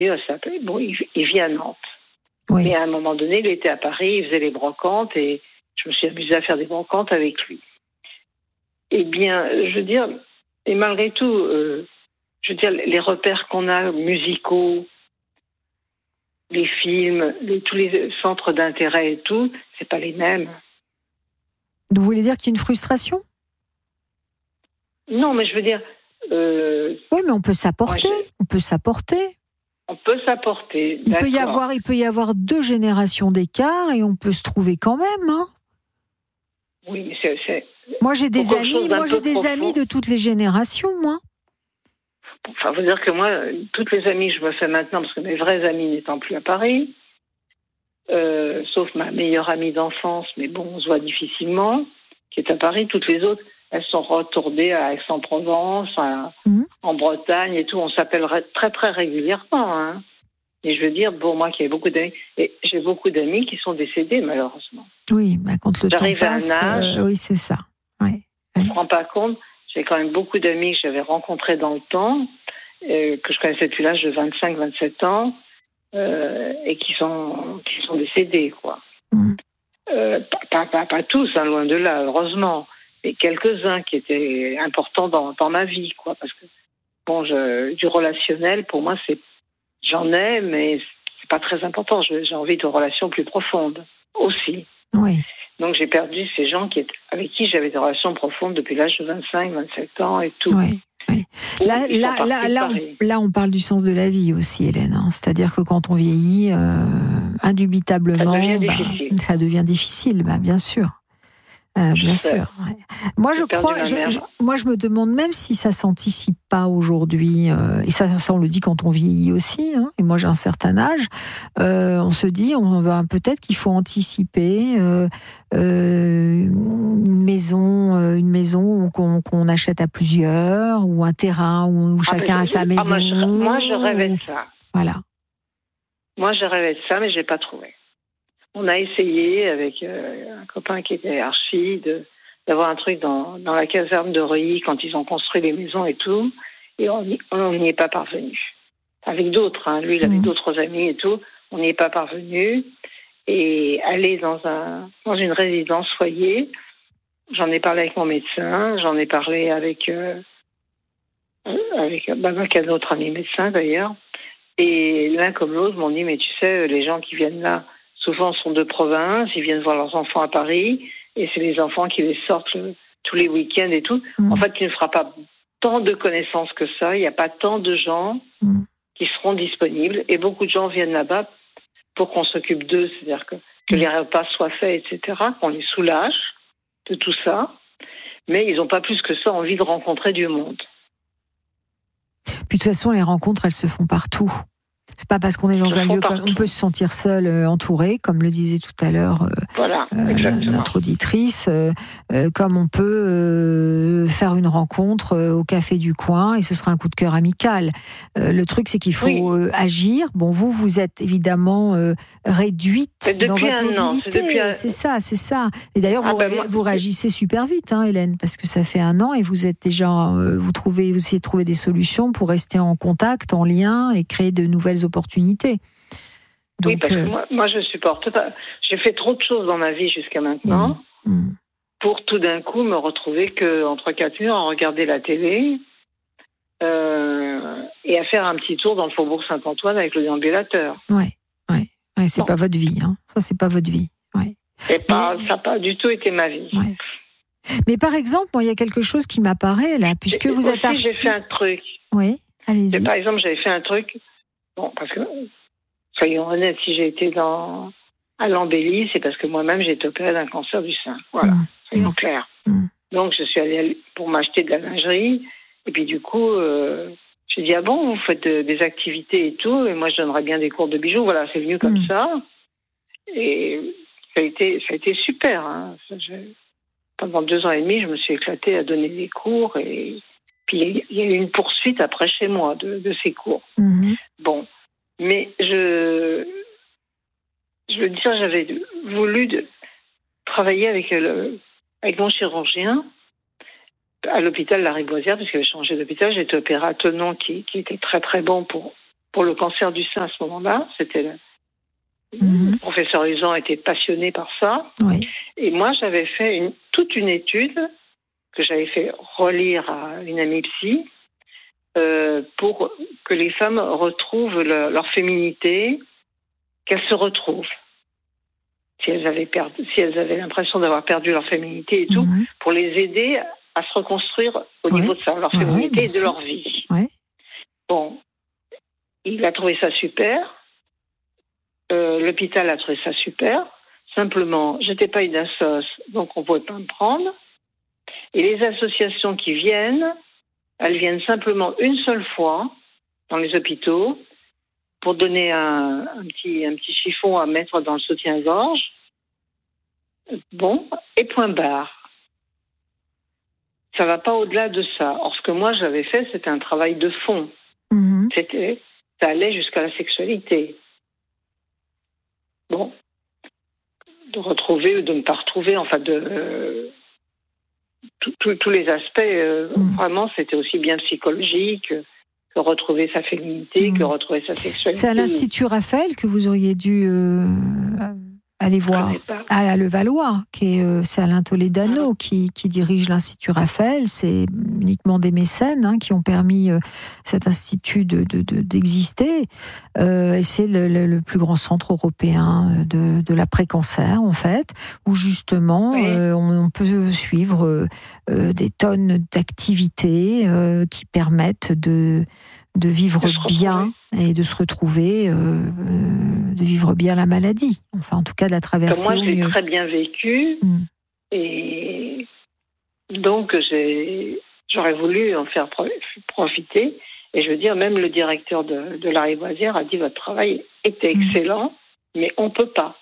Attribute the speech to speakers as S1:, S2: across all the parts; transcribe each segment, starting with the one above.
S1: Bon, il vit à Nantes.
S2: Oui.
S1: Mais à un moment donné, il était à Paris, il faisait les brocantes et je me suis amusée à faire des brocantes avec lui. Eh bien, je veux dire, et malgré tout, je veux dire, les repères qu'on a musicaux, les films, tous les centres d'intérêt et tout, c'est pas les mêmes.
S2: Vous voulez dire qu'il y a une frustration ?
S1: Non, mais je veux dire...
S2: oui, mais on peut s'apporter. On peut s'apporter.
S1: On peut s'apporter.
S2: Il peut y avoir 2 générations d'écart et on peut se trouver quand même. Hein.
S1: Oui, mais c'est...
S2: Moi, j'ai des amis de toutes les générations, moi.
S1: Enfin, vous dire que moi, toutes les amies que je me fais maintenant, parce que mes vrais amis n'étant plus à Paris, sauf ma meilleure amie d'enfance, mais bon, on se voit difficilement, qui est à Paris, toutes les autres, elles sont retournées à Aix-en-Provence, en Bretagne et tout. On s'appelle très, très régulièrement. Hein. Et je veux dire, pour moi qui ai beaucoup d'amis, et j'ai beaucoup d'amis qui sont décédés, malheureusement.
S2: Oui, quand le
S1: J'arrive
S2: temps passe,
S1: à un âge,
S2: oui, c'est ça. Oui.
S1: On ne se rend pas compte. J'ai quand même beaucoup d'amis que j'avais rencontrés dans le temps, que je connaissais depuis l'âge de 25-27 ans, et qui sont décédés, quoi. Pas tous, hein, loin de là, heureusement. Et quelques-uns qui étaient importants dans ma vie, quoi. Parce que, bon, du relationnel, pour moi, j'en ai, mais c'est pas très important. J'ai envie de relations plus profondes, aussi.
S2: Oui.
S1: Donc, j'ai perdu ces gens avec qui j'avais des relations profondes depuis l'âge de 25-27 ans et tout.
S2: Oui. Oui. Là, on parle du sens de la vie aussi, Hélène. Hein. C'est-à-dire que quand on vieillit, indubitablement, ça devient difficile, bien sûr. Bien sûr. Ouais. Moi, je me demande même si ça s'anticipe pas aujourd'hui. Et ça, on le dit quand on vieillit aussi. Hein, et moi, j'ai un certain âge. On se dit, peut-être qu'il faut anticiper une maison qu'on achète à plusieurs, ou un terrain où chacun a sa maison.
S1: Moi, je rêvais de ça.
S2: Voilà.
S1: Moi, je rêvais de ça, mais j'ai pas trouvé. On a essayé avec un copain qui était archi d'avoir un truc dans la caserne de Reuilly quand ils ont construit les maisons et tout, et on n'y est pas parvenu. Avec d'autres, hein. Lui, il avait d'autres amis et tout, on n'y est pas parvenu. Et aller dans une résidence foyer, j'en ai parlé avec mon médecin, j'en ai parlé avec un autre ami médecin d'ailleurs, et l'un comme l'autre m'ont dit, mais tu sais, les gens qui viennent là, souvent sont de province, ils viennent voir leurs enfants à Paris, et c'est les enfants qui les sortent tous les week-ends et tout. En fait, tu ne feras pas tant de connaissances que ça, il n'y a pas tant de gens qui seront disponibles, et beaucoup de gens viennent là-bas pour qu'on s'occupe d'eux, c'est-à-dire que les repas soient faits, etc., qu'on les soulage de tout ça, mais ils n'ont pas plus que ça envie de rencontrer du monde.
S2: Puis de toute façon, les rencontres, elles se font partout. C'est pas parce qu'on est dans un lieu qu'on peut se sentir seul, entouré, comme le disait tout à l'heure notre auditrice, comme on peut faire une rencontre au café du coin et ce sera un coup de cœur amical. Le truc, c'est qu'il faut agir. Bon, vous êtes évidemment réduite dans votre mobilité. C'est ça. Et d'ailleurs, vous réagissez super vite, hein, Hélène, parce que ça fait 1 an et vous êtes déjà, vous essayez de trouver des solutions pour rester en contact, en lien et créer de nouvelles opportunités. Donc,
S1: oui, parce que moi, je supporte pas. J'ai fait trop de choses dans ma vie jusqu'à maintenant pour tout d'un coup me retrouver qu'entre 4 murs à regarder la télé et à faire un petit tour dans le faubourg Saint-Antoine avec le déambulateur.
S2: Ouais, c'est pas votre vie, hein. Ça, c'est pas votre vie. Ouais.
S1: Ça n'a pas du tout été ma vie.
S2: Ouais. Mais par exemple, il y a quelque chose qui m'apparaît là, puisque vous êtes artiste.
S1: J'ai fait un truc.
S2: Oui, allez-y.
S1: Par exemple, j'avais fait un truc. Bon, parce que, soyons honnêtes, si j'ai été à l'embellie, c'est parce que moi-même, j'ai été opérée d'un cancer du sein. Voilà, soyons clairs. Donc, je suis allée pour m'acheter de la lingerie. Et puis, du coup, j'ai dit, ah bon, vous faites des activités et tout, et moi, je donnerais bien des cours de bijoux. Voilà, c'est venu comme ça. Et ça a été super. Hein. Pendant 2 ans et demi, je me suis éclatée à donner des cours. Et puis, il y a eu une poursuite après chez moi de ces cours. Bon, mais je veux dire, j'avais voulu travailler avec mon chirurgien à l'hôpital Lariboisière, parce que j'avais changé d'hôpital. J'ai été opérée à Thonon, qui était très très bon pour pour le cancer du sein à ce moment-là. Le professeur Usan était passionné par ça.
S2: Oui.
S1: Et moi, j'avais fait toute une étude que j'avais fait relire à une amie psy pour que les femmes retrouvent leur féminité, qu'elles se retrouvent. Si elles avaient l'impression d'avoir perdu leur féminité et tout, pour les aider à se reconstruire au niveau de ça, leur féminité et de leur vie.
S2: Oui.
S1: Bon, il a trouvé ça super. L'hôpital a trouvé ça super. Simplement, j'étais pas une assoce, donc on pouvait pas me prendre. Et les associations qui viennent, elles viennent simplement une seule fois dans les hôpitaux pour donner un petit chiffon à mettre dans le soutien-gorge. Bon, et point barre. Ça va pas au-delà de ça. Or, ce que moi j'avais fait, c'était un travail de fond. Ça allait jusqu'à la sexualité. Bon, de retrouver ou de ne pas retrouver, enfin tous les aspects. Vraiment, c'était aussi bien psychologique que retrouver sa féminité, que retrouver sa sexualité.
S2: C'est à l'Institut Raphaël que vous auriez dû aller voir à Levallois, c'est Alain Toledano qui dirige l'Institut Raphaël. C'est uniquement des mécènes qui ont permis cet institut d'exister. Et c'est le plus grand centre européen de l'après-cancer, en fait, où justement on peut suivre des tonnes d'activités qui permettent de vivre bien et de se retrouver, de vivre bien la maladie. Enfin, en tout cas, de la traverser au mieux.
S1: Moi, j'ai très bien vécu. Et donc, j'aurais voulu en faire profiter. Et je veux dire, même le directeur de la Rivoisière a dit votre travail était excellent, mais on ne peut pas.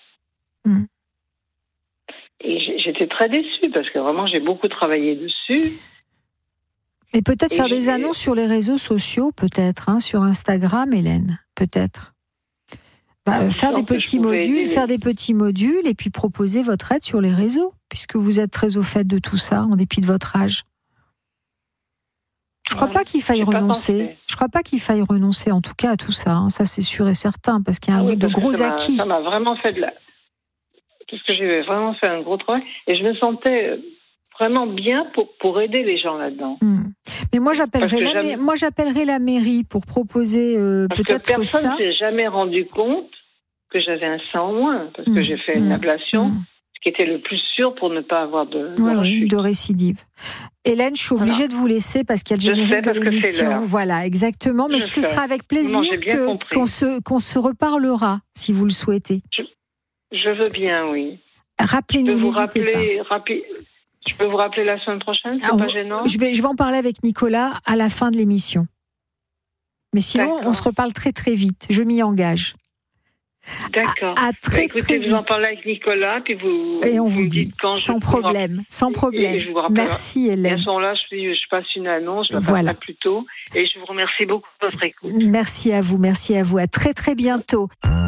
S1: Et j'étais très déçue parce que vraiment, j'ai beaucoup travaillé dessus.
S2: Et peut-être faire des annonces sur les réseaux sociaux, peut-être, sur Instagram, Hélène, peut-être. Faire des petits modules et puis proposer votre aide sur les réseaux, puisque vous êtes très au fait de tout ça, en dépit de votre âge. Je ne crois pas qu'il faille renoncer. Je ne crois pas qu'il faille renoncer, en tout cas, à tout ça. Ça, c'est sûr et certain, parce qu'il y a de gros acquis.
S1: Ça m'a vraiment fait parce que j'ai vraiment fait un gros travail, et je me sentais vraiment bien pour aider les gens là-dedans.
S2: Mais moi, j'appellerai la mairie pour proposer peut-être ça.
S1: Parce que personne ne s'est jamais rendu compte que j'avais un sein en moins, parce que j'ai fait une ablation, ce qui était le plus sûr pour ne pas avoir de récidive.
S2: Hélène, je suis obligée de vous laisser parce qu'il y a le générique de l'émission. Voilà, exactement. Mais ce sera avec plaisir qu'on se reparlera, si vous le souhaitez.
S1: Je veux bien, oui.
S2: Rappelez-nous, n'hésitez pas.
S1: Je peux vous rappeler la semaine prochaine, c'est pas gênant.
S2: Je vais en parler avec Nicolas à la fin de l'émission. Mais sinon, on se reparle très très vite. Je m'y engage.
S1: D'accord.
S2: Très vite.
S1: Vous en parlez avec Nicolas, puis
S2: on vous dit quand sans problème. Et je vous rappelle, merci Hélène.
S1: À ce moment-là, je passe une annonce, je la passe plus tôt. Et je vous remercie beaucoup de votre écoute.
S2: Merci à vous. À très très bientôt.